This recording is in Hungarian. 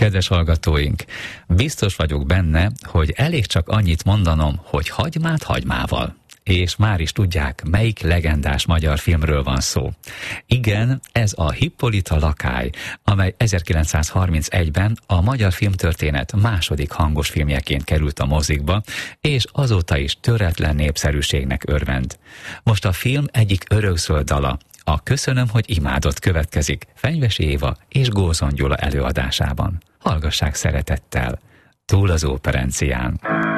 Kedves hallgatóink, biztos vagyok benne, hogy elég csak annyit mondanom, hogy hagymát hagymával. És már is tudják, melyik legendás magyar filmről van szó. Igen, ez a Hippolyta lakály, amely 1931-ben a magyar filmtörténet második hangos filmjeként került a mozikba, és azóta is töretlen népszerűségnek örvend. Most a film egyik örökszöld dala, a Köszönöm, hogy imádott következik Fenyvesi Éva és Gózon Gyula előadásában. Hallgassák szeretettel, Túl az óperencián.